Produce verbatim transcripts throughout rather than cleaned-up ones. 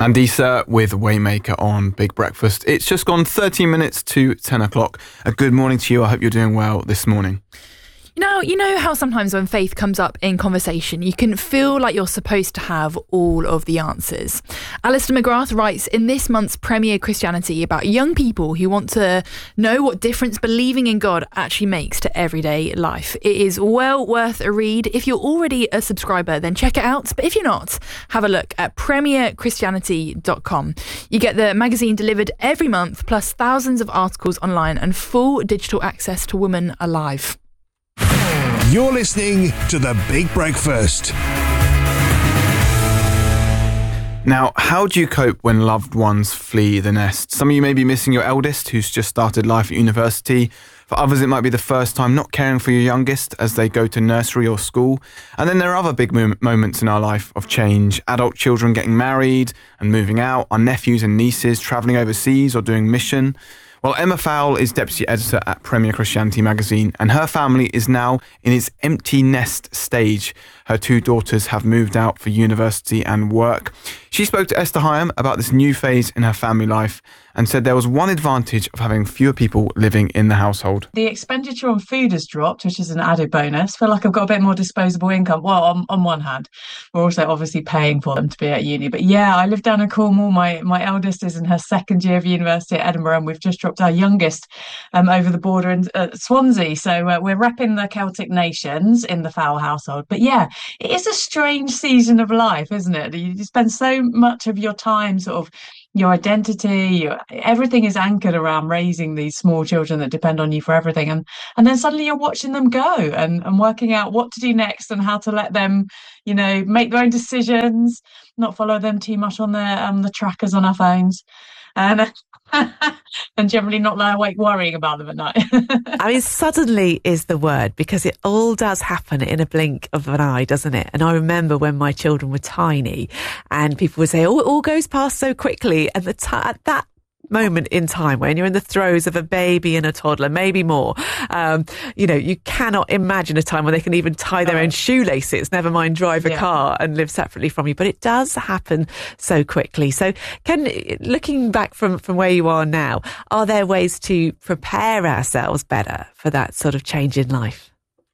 Mandisa with Waymaker on Big Breakfast. It's just gone thirteen minutes to ten o'clock. A good morning to you. I hope you're doing well this morning. Now, you know how sometimes when faith comes up in conversation, you can feel like you're supposed to have all of the answers. Alistair McGrath writes in this month's Premier Christianity about young people who want to know what difference believing in God actually makes to everyday life. It is well worth a read. If you're already a subscriber, then check it out. But if you're not, have a look at premier christianity dot com. You get the magazine delivered every month, plus thousands of articles online and full digital access to Woman Alive. You're listening to The Big Breakfast. Now, how do you cope when loved ones flee the nest? Some of you may be missing your eldest, who's just started life at university. For others, it might be the first time not caring for your youngest as they go to nursery or school. And then there are other big mom- moments in our life of change. Adult children getting married and moving out, our nephews and nieces travelling overseas or doing mission. Well, Emma Fowle is deputy editor at Premier Christianity magazine, and her family is now in its empty nest stage. Her two daughters have moved out for university and work. She spoke to Esther Hyam about this new phase in her family life and said there was one advantage of having fewer people living in the household. The expenditure on food has dropped, which is an added bonus. I feel like I've got a bit more disposable income. Well, on, on one hand, we're also obviously paying for them to be at uni. But yeah, I live down in Cornwall. My my eldest is in her second year of university at Edinburgh, and we've just dropped our youngest um, over the border in uh, Swansea. So uh, we're repping the Celtic nations in the Fowle household. But yeah, it is a strange season of life, isn't it? You spend so much of your time sort of your identity, your, everything is anchored around raising these small children that depend on you for everything. And and then suddenly you're watching them go and, and working out what to do next and how to let them, you know, make their own decisions, not follow them too much on their um, the trackers on our phones. And and generally not lie awake worrying about them at night. I mean, suddenly is the word, because it all does happen in a blink of an eye, doesn't it? And I remember when my children were tiny and people would say, oh, it all goes past so quickly. And the t- at that moment in time when you're in the throes of a baby and a toddler, maybe more, um, you know, you cannot imagine a time when they can even tie their own shoelaces, never mind drive a Yeah. car and live separately from you. But it does happen so quickly. So can, looking back from, from where you are now, are there ways to prepare ourselves better for that sort of change in life?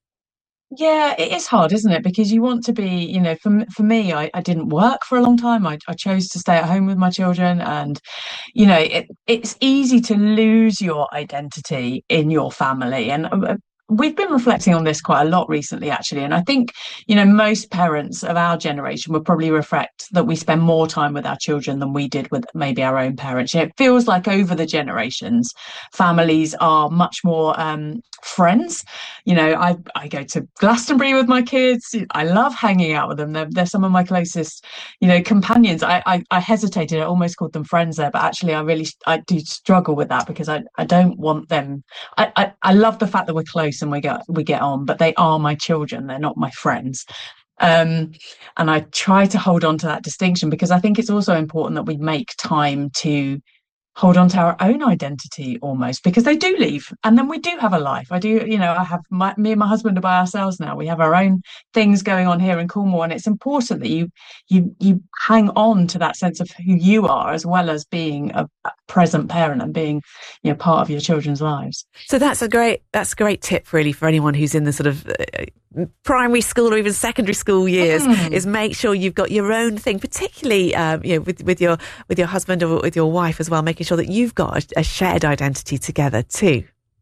Yeah, it is hard, isn't it? Because you want to be, you know, for for me, I, I didn't work for a long time. I, I chose to stay at home with my children, and you know, it, it's easy to lose your identity in your family. And uh, we've been reflecting on this quite a lot recently, actually. And I think, you know, most parents of our generation would probably reflect that we spend more time with our children than we did with maybe our own parents. You know, it feels like over the generations, families are much more um, friends. You know, I, I go to Glastonbury with my kids. I love hanging out with them. They're, they're some of my closest, you know, companions. I, I, I hesitated. I almost called them friends there, but actually I really, I do struggle with that because I, I don't want them. I, I, I love the fact that we're close and we get, we get on, but they are my children. They're not my friends. Um, and I try to hold on to that distinction because I think it's also important that we make time to hold on to our own identity almost, because they do leave and then we do have a life. I do, you know, I have my, me and my husband are by ourselves now. We have our own things going on here in Cornwall, and it's important that you you you hang on to that sense of who you are, as well as being a, a present parent and being, you know, part of your children's lives. So that's a great that's a great tip really for anyone who's in the sort of uh, primary school or even secondary school years, mm. is make sure you've got your own thing, particularly um, you know, with with your with your husband or with your wife as well, making sure that you've got a, a shared identity together too.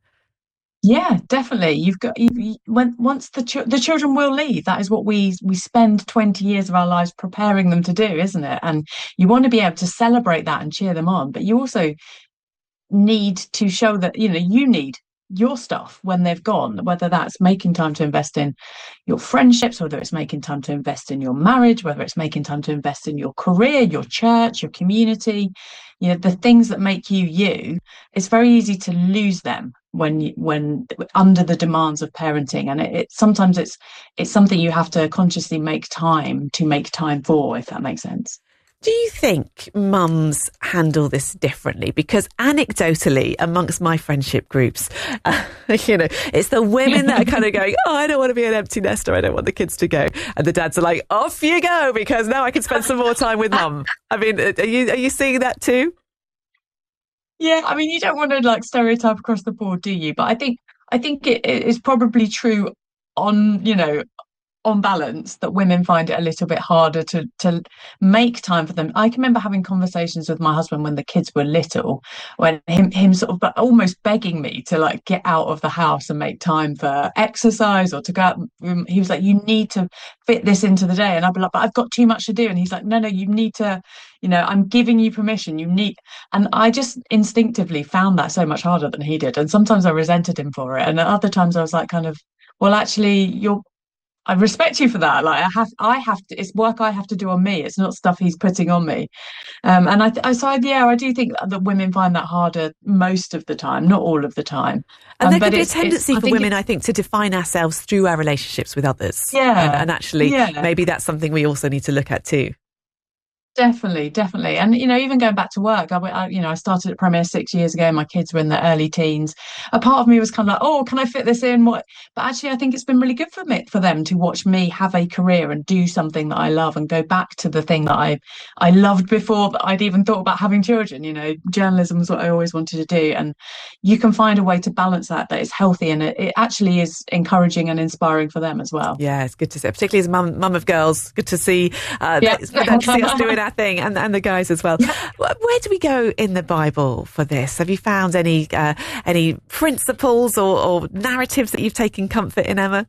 Yeah, definitely. You've got you, you, when once the ch- the children will leave. That is what we we spend twenty years of our lives preparing them to do, isn't it? And you want to be able to celebrate that and cheer them on, but you also need to show that, you know, you need your stuff when they've gone, whether that's making time to invest in your friendships, whether it's making time to invest in your marriage, whether it's making time to invest in your career, your church, your community, you know, the things that make you you. It's very easy to lose them when you, when under the demands of parenting, and it, it sometimes it's it's something you have to consciously make time to make time for, if that makes sense. Do you think mums handle this differently? Because anecdotally, amongst my friendship groups, uh, you know, it's the women that are kind of going, oh, I don't want to be an empty nester. I don't want the kids to go. And the dads are like, off you go, because now I can spend some more time with mum. I mean, are you, are you seeing that too? Yeah, I mean, you don't want to like stereotype across the board, do you? But I think, I think it is probably true on, you know, on balance, that women find it a little bit harder to to make time for them. I can remember having conversations with my husband when the kids were little, when him him sort of but almost begging me to like get out of the house and make time for exercise or to go out. He was like, you need to fit this into the day, and I'd be like, but I've got too much to do. And he's like, no, no, you need to, you know, I'm giving you permission. You need, and I just instinctively found that so much harder than he did. And sometimes I resented him for it, and at other times I was like, kind of, well, actually, you're. I respect you for that. Like I have, I have to. It's work I have to do on me. It's not stuff he's putting on me. Um, and I, I, so I, yeah, I do think that women find that harder most of the time, not all of the time. And um, there could be a tendency for women, I think, to define ourselves through our relationships with others. Yeah, and, and actually, yeah. maybe that's something we also need to look at too. Definitely, definitely. And, you know, even going back to work, I, I, you know, I started at Premier six years ago. My kids were in their early teens. A part of me was kind of like, oh, can I fit this in? What? But actually, I think it's been really good for me, for them to watch me have a career and do something that I love and go back to the thing that I, I loved before I'd even thought about having children. You know, journalism was what I always wanted to do. And you can find a way to balance that, that is healthy, and it, it actually is encouraging and inspiring for them as well. Yeah, it's good to see, particularly as mum, mum of girls, good to see, uh, yeah. that, that to see us doing our thing, and, and the guys as well. Yeah. Where do we go in the Bible for this? Have you found any uh, any principles or, or narratives that you've taken comfort in, Emma?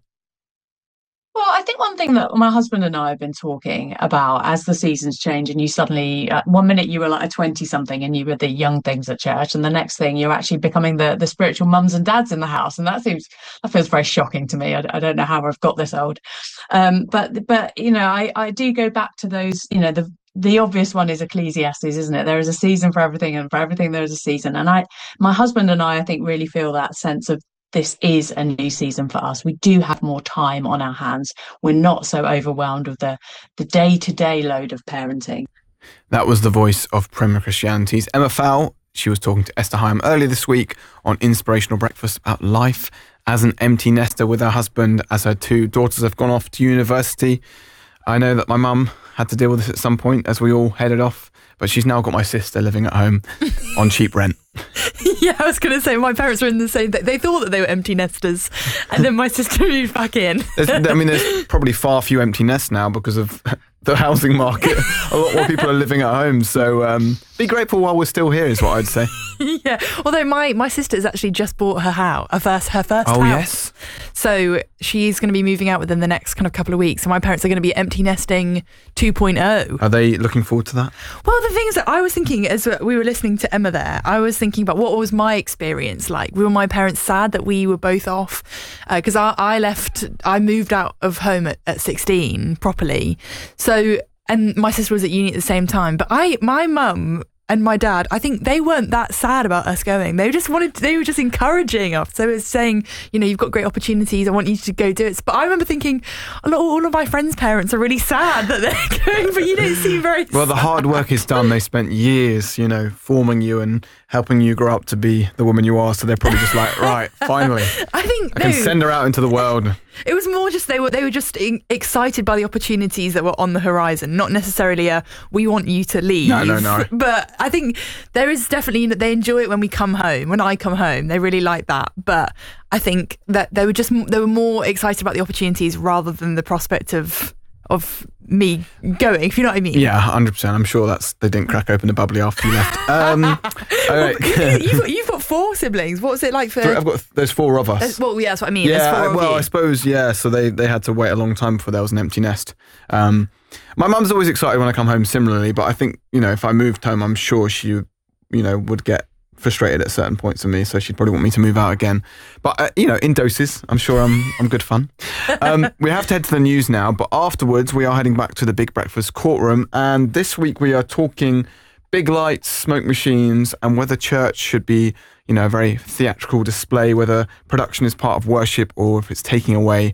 Well, I think one thing that my husband and I have been talking about as the seasons change, and you suddenly, uh, one minute you were like a twenty-something and you were the young things at church, and the next thing you're actually becoming the the spiritual mums and dads in the house, and that seems, that feels very shocking to me. I, I don't know how I've got this old, um, but but you know, I I do go back to those, you know, the the obvious one is Ecclesiastes, isn't it? There is a season for everything, and for everything there is a season. And I, my husband and I, I think really feel that sense of, this is a new season for us. We do have more time on our hands. We're not so overwhelmed with the the day-to-day load of parenting. That was the voice of Premier Christianity's Emma Fowl. She was talking to Esther Hyam earlier this week on Inspirational Breakfast about life as an empty nester with her husband, as her two daughters have gone off to university. I know that my mum had to deal with this at some point as we all headed off, but she's now got my sister living at home on cheap rent. Yeah, I was going to say, my parents were in the same, they thought that they were empty nesters, and then my sister moved back in. I mean, there's probably far few empty nests now because of the housing market. A lot more people are living at home, so um, be grateful while we're still here is what I'd say. Yeah, although my, my sister has actually just bought her house, her first, her first oh, house. Yes. So she's going to be moving out within the next kind of couple of weeks, and my parents are going to be empty nesting two point oh. Are they looking forward to that? Well, the things that I was thinking as we were listening to Emma there, I was thinking about what was my experience like. Were my parents sad that we were both off? Because uh, I, I left, I moved out of home at, at sixteen properly. So, and my sister was at uni at the same time. But I, my mum and my dad, I think they weren't that sad about us going. They just wanted, they were just encouraging us. So it's saying, you know, you've got great opportunities. I want you to go do it. But I remember thinking, a lot, all of my friends' parents are really sad that they're going, but you don't seem very Well, the hard work is done. They spent years, you know, forming you and helping you grow up to be the woman you are. So they're probably just like, right, finally, I think I can no, send her out into the world. It was more just they were they were just in, excited by the opportunities that were on the horizon, not necessarily a we want you to leave. No, no, no. But I think there is definitely, they enjoy it when we come home. When I come home, they really like that. But I think that they were just they were more excited about the opportunities rather than the prospect of of me going, if you know what I mean. Yeah, one hundred percent. I'm sure that's they didn't crack open the bubbly after you left. Um, all right. well, you've, got, you've got four siblings. What was it like for? I've got there's four of us. Well, yeah, that's what I mean. Yeah, there's four well, of you. I suppose yeah. So they they had to wait a long time before there was an empty nest. Um, my mum's always excited when I come home. Similarly, but I think you know if I moved home, I'm sure she you know would get frustrated at certain points of me, so she'd probably want me to move out again. But uh, you know, in doses, I'm sure I'm I'm good fun. Um, we have to head to the news now, but afterwards we are heading back to the Big Breakfast courtroom, and this week we are talking big lights, smoke machines, and whether church should be, you know, a very theatrical display, whether production is part of worship or if it's taking away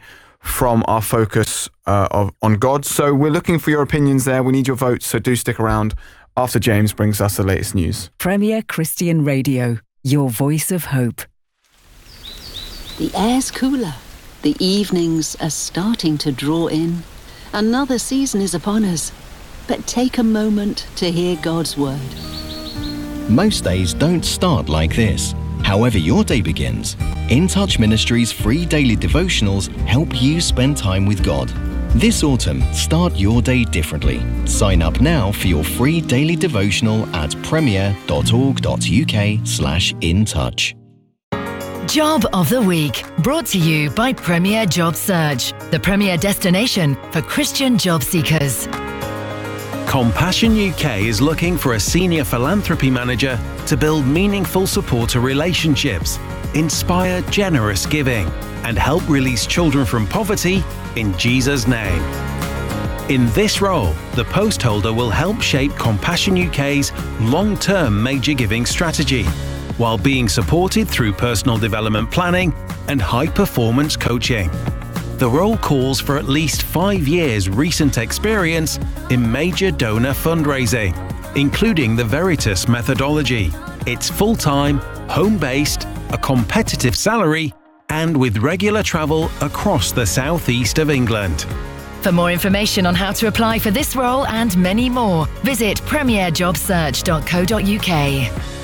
from our focus uh, of, on God. So we're looking for your opinions there. We need your votes, so do stick around after James brings us the latest news. Premier Christian Radio, your voice of hope. The air's cooler. The evenings are starting to draw in. Another season is upon us. But take a moment to hear God's word. Most days don't start like this. However your day begins, In Touch Ministries' free daily devotionals help you spend time with God. This autumn, start your day differently. Sign up now for your free daily devotional at premier.org.uk slash in touch. Job of the Week, brought to you by Premier Job Search, the premier destination for Christian job seekers. Compassion U K is looking for a senior philanthropy manager to build meaningful supporter relationships, inspire generous giving, and help release children from poverty in Jesus' name. In this role, the post holder will help shape Compassion U K's long-term major giving strategy, while being supported through personal development planning and high-performance coaching. The role calls for at least five years recent experience in major donor fundraising, including the Veritas methodology. It's full-time, home-based, a competitive salary, and with regular travel across the southeast of England. For more information on how to apply for this role and many more, visit premier job search dot co dot uk.